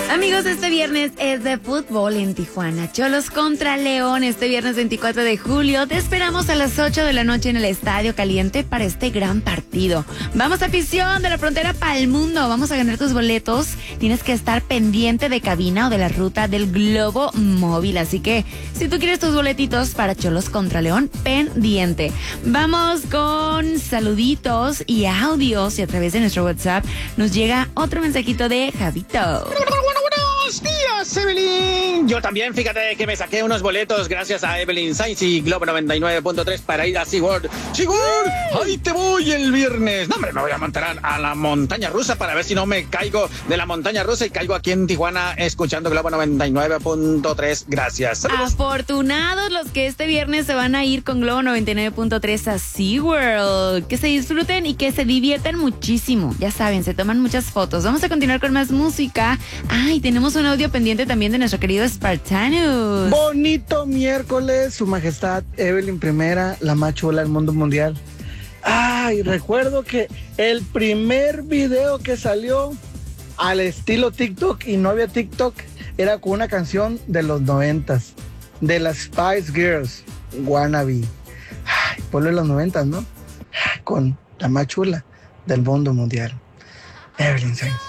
Amigos, este viernes es de fútbol en Tijuana. Cholos contra León, este viernes 24 de julio. Te esperamos a las 8 de la noche en el Estadio Caliente para este gran partido. Vamos, afición de la frontera para el mundo. Vamos a ganar tus boletos. Tienes que estar pendiente de cabina o de la ruta del Globo Móvil. Así que, si tú quieres tus boletitos para Cholos contra León, pendiente. Vamos con saluditos y audios. Y a través de nuestro WhatsApp nos llega otro mensajito de Javito. Buenos días, Evelyn. Yo también, fíjate que me saqué unos boletos gracias a Evelyn Sainz y Globo 99.3 para ir a SeaWorld. ¡SeaWorld! Ahí te voy el viernes. No, hombre, me voy a montar a la montaña rusa para ver si no me caigo de la montaña rusa y caigo aquí en Tijuana escuchando Globo 99.3. Gracias. ¡Saludos! Afortunados los que este viernes se van a ir con Globo 99.3 a SeaWorld. Que se disfruten y que se diviertan muchísimo. Ya saben, se toman muchas fotos. Vamos a continuar con más música. Ay, tenemos un audio pendiente también de nuestro querido Spartanus. Bonito miércoles, su majestad Evelyn I, la más chula del mundo mundial. Ay, recuerdo que el primer video que salió al estilo TikTok y no había TikTok era con una canción de los 90s, de las Spice Girls, Wannabe. Ay, pueblo de los 90s, ¿no? Con la más chula del mundo mundial, Evelyn Sainz.